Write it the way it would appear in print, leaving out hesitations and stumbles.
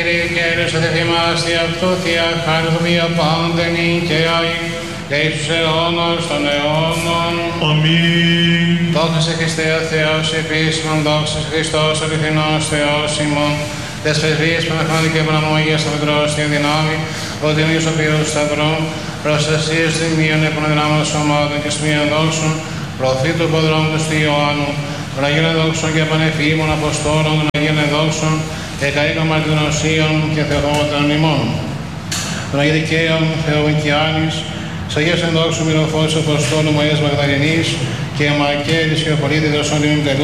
Κύριος αδεθήμαστε αυτό θεία χαρδομία πάντενη και άη και εις αιώνας των αιώνων. Αμήν. Δόξα σε Χριστέ ο Θεός επίσημον, δόξα σε Χριστός αληθινός Θεός ημών. Τες πρεσβείες Παναχρόνη και Παναμόγια στο Μητρό στην δυνάμει, ότι εμείς ο Πύρος Σταυρό, προστασίες θυμίων επαναδυνάμων σωμάτων και σημείων δόξων, προφήτου ποδρόμου του Ιωάννου, των Αγίων δόξων και πανεφήμων Αποστόλων, των Αγίων δόξων, εκαήκων μαρτυροσίων και θεοδόμων ημών. Των Αγίων Δικαίων Θεοβικιάνης, της Αγίας ενδόξου Μυροφώσης Αποστόλου Μαΐας Μαγδαληνής και Μακέρης και ο πολίτης των